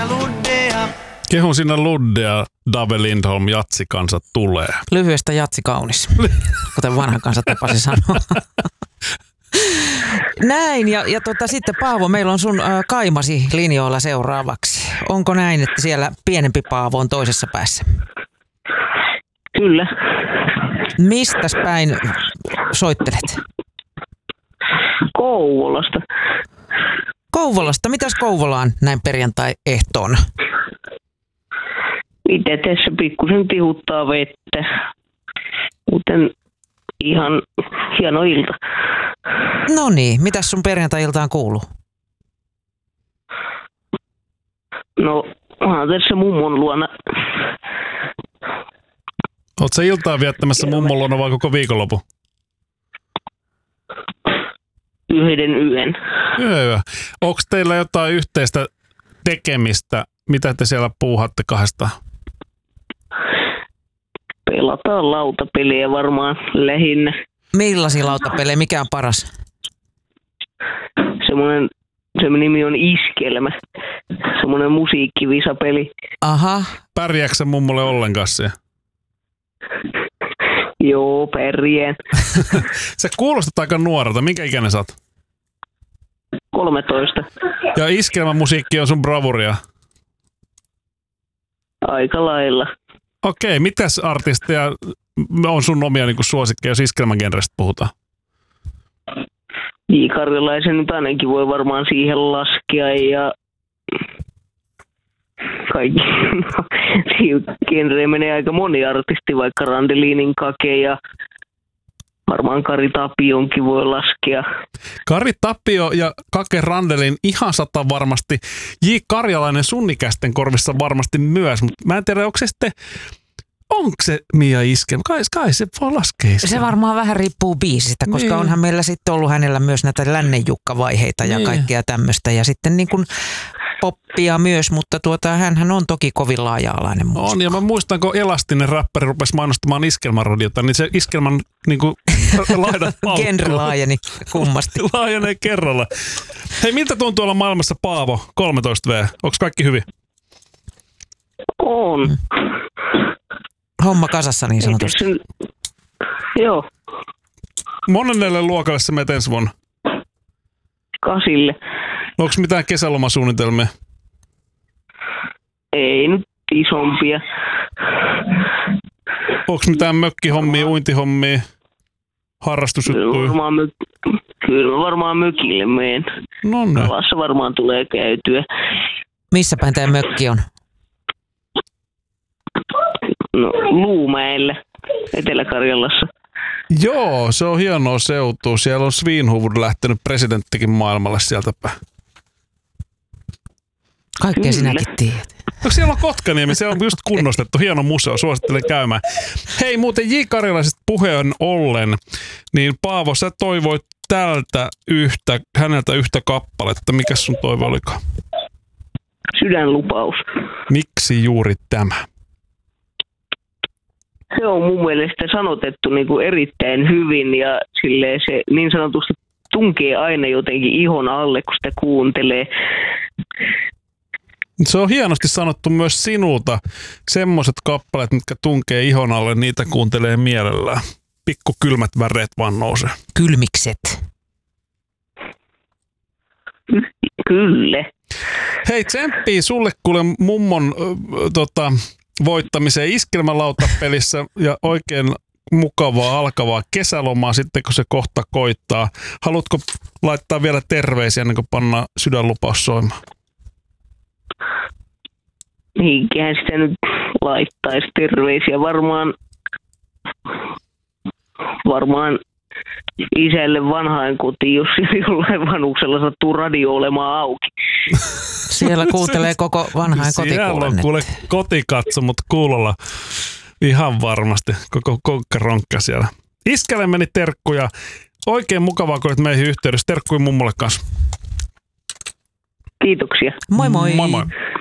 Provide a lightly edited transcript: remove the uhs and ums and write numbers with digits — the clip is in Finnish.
Kehun sinä Luddea, Dave Lindholm, jatsikansa tulee. Lyhyestä jatsi kaunis, kuten vanha kansa tapasi sanoa. Näin, ja sitten Paavo, meillä on sun kaimasi linjoilla seuraavaksi. Onko näin, että siellä pienempi Paavo on toisessa päässä? Kyllä. Mistäs päin soittelet? Kouvolasta. Kouvolasta? Mitäs Kouvolaan näin perjantai-ehtoona? Itse tässä pikkusen tihuttaa vettä. Muuten ihan hieno ilta. No niin, mitäs sun perjantai-iltaan kuuluu? No, onhan tässä mummon luona. Oletko sä iltaa viettämässä mummon luona vai koko viikonloppu? Yhden yön. Yö. Onko teillä jotain yhteistä tekemistä? Mitä te siellä puuhatte kahdestaan? Pelataan lautapeliä varmaan lähinnä. Millaisia lautapelejä? Mikä on paras? Se nimi on Iskelmä. Semmoinen musiikkivisapeli. Aha. Pärjääkö sä mummolle ollenkaan siellä? Joo, pärjään. Sä kuulostat aika nuorelta. Minkä ikäinen sä oot? 13. Ja iskelmämusiikki on sun bravuria? Aika lailla. Okei, mitäs artisteja on sun omia niin suosikkeja, jos iskelmägenrestä puhutaan? J. Karjalaisen nyt ainakin voi varmaan siihen laskea ja kaikki. Genre menee aika moni artisti, vaikka Randelinin Kake ja varmaan Kari Tapionkin voi laskea. Kari Tapio ja Kake Randelin ihan 100 varmasti. J. Karjalainen sunnikästen korvissa varmasti myös, mutta mä en tiedä, onko se Mia Iskelmä? Kai se voi laskea. Se varmaan vähän riippuu biisistä, koska niin. Onhan meillä sitten ollut hänellä myös näitä Lännenjukka-vaiheita ja kaikkea tämmöistä. Ja sitten niin kuin poppia myös, mutta hänhän on toki kovin laaja-alainen muusikko. On, ja mä muistan, kun Elastinen räppäri rupesi mainostamaan iskelmäradiota, niin se iskelmän niin kuin laidat paukkuu. Genre laajeni kummasti. Laajenee kerralla. Hei, miltä tuntuu olla maailmassa Paavo 13V? Onko kaikki hyvin? On. Homma kasassa niin sanotusti. Joo. Monennelle luokalle sä menet ensi vuonna? 8. Onko mitään kesälomasuunnitelmia? Ei nyt isompia. Onko mitään mökkihommia, uintihommia, harrastusjuttuja? Kyllä varmaan mökille meen. No niin. Kalassa varmaan tulee käytyä. Missä päin tämä mökki on? No, Luumäellä, Etelä-Karjalassa. Joo, se on hienoa seutua. Siellä on Svinhuvud lähtenyt presidenttikin maailmalle sieltä päin. Kaikkea sinäkin tiedät. No, siellä on Kotkaniemi, se on just kunnostettu. Hieno museo, suosittelen käymään. Hei, muuten J. Karjalaisesta puheen ollen, niin Paavo, sä toivoit häneltä yhtä kappaletta. Mikä sun toive olikaan? Sydänlupaus. Miksi juuri tämä? Se on mun mielestä sanotettu niin kuin erittäin hyvin ja silleen se niin sanotusti tunkee aina jotenkin ihon alle, kun sitä kuuntelee. Se on hienosti sanottu myös sinulta. Semmoiset kappaleet, mitkä tunkee ihon alle, niitä kuuntelee mielellään. Pikku kylmät väreet vaan nousee. Kylmikset. Kyllä. Hei, tsemppii sulle kuule mummon voittamiseen iskelmälautapelissä ja oikein mukavaa alkavaa kesälomaa sitten, kun se kohta koittaa. Haluatko laittaa vielä terveisiä ennen kuin pannaan sydänlupaus soimaan? Mihinkähän sitä nyt laittaisi terveisiä. Varmaan isälle vanhain kotiin, jos jollain vanhuksella sattuu radio olemaan auki. Siellä kuuntelee koko vanhain Siellä on kotikuulennetta. kuule kotikatsomut kuulolla ihan varmasti. Koko konkkaronkka siellä. Iskälle meni terkkuja. Oikein mukavaa, kun olet meihin yhteydessä. Terkkuja mummolle kanssa. Kiitoksia. Moi moi. Moi moi.